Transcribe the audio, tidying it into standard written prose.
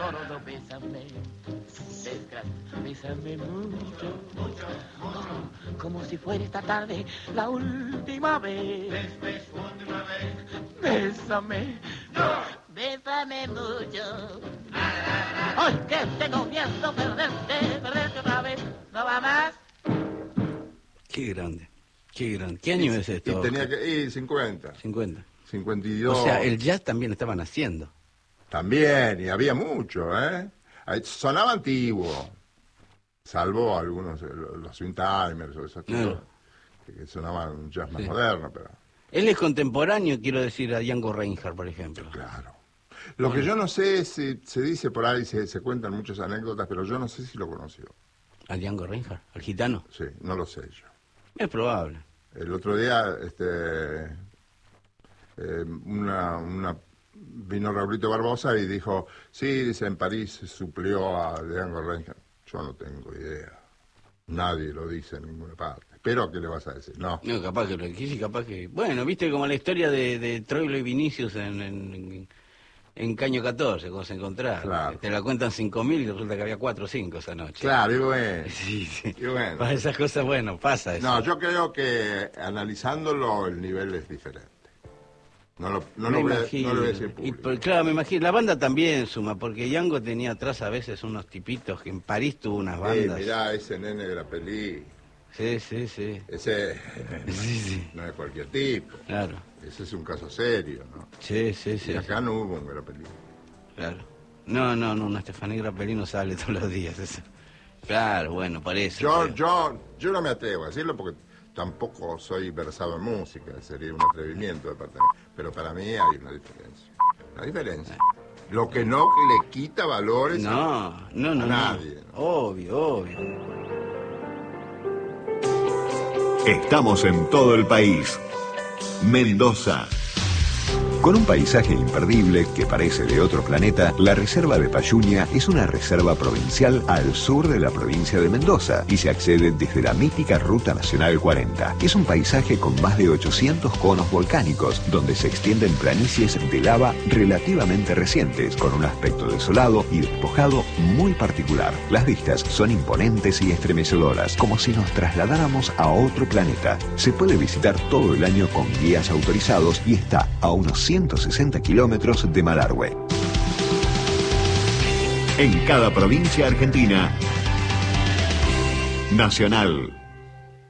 gordo, bésame. Bésame mucho, como si fuera esta tarde la última vez. Bésame, bésame mucho. Ay, que tengo miedo perderte otra vez. ¿No va más? Qué grande, qué grande. ¿Qué año es esto? Y tenía que ir 50. 50. 52. O sea, el jazz también estaban haciendo. También, y había mucho, ¿eh? Sonaba antiguo, salvo algunos, los swing timers o esos tipos, que sonaban un jazz más moderno, pero... Él es contemporáneo, quiero decir, a Django Reinhardt, por ejemplo. Claro. Lo que yo no sé es, se dice por ahí, se cuentan muchas anécdotas, pero yo no sé si lo conoció. ¿A Django Reinhardt? ¿Al gitano? Sí, no lo sé yo. Es probable. El otro día, vino Raulito Barbosa y dijo, sí, dice, en París suplió a Django Reinhardt. Yo no tengo idea. Nadie lo dice en ninguna parte. Pero, ¿qué le vas a decir? No. No, capaz que lo quise, capaz que... Bueno, viste como la historia de Troilo y Vinicius en Caño 14, cuando se encontraron. Claro. Te la cuentan 5.000 y resulta que había 4 o 5 esa noche. Claro, y bueno. Sí, sí. Y bueno. Para esas cosas, bueno, pasa eso. No, yo creo que analizándolo el nivel es diferente. No lo voy a decir en público. Claro, me imagino. La banda también suma, porque Django tenía atrás a veces unos tipitos que en París tuvo unas bandas. Mirá, ese nene de la peli. Sí, sí, sí. Ese Sí. no es cualquier tipo. Claro. Ese es un caso serio, ¿no? Sí, sí, sí. Y acá no hubo un Grappelli. Claro. No, una Estefanía Grappelli no sale todos los días. Eso. Claro, bueno, por eso. Yo no me atrevo a decirlo porque tampoco soy versado en música, sería un atrevimiento de parte mía. Pero para mí hay una diferencia. Una diferencia. Lo que no le quita valores a nadie. No. Obvio. Estamos en todo el país. Mendoza. Con un paisaje imperdible que parece de otro planeta, la Reserva de Payuña es una reserva provincial al sur de la provincia de Mendoza y se accede desde la mítica Ruta Nacional 40. Es un paisaje con más de 800 conos volcánicos, donde se extienden planicies de lava relativamente recientes, con un aspecto desolado y despojado muy particular. Las vistas son imponentes y estremecedoras, como si nos trasladáramos a otro planeta. Se puede visitar todo el año con guías autorizados y está a unos 160 kilómetros de Malargüe. En cada provincia argentina, Nacional.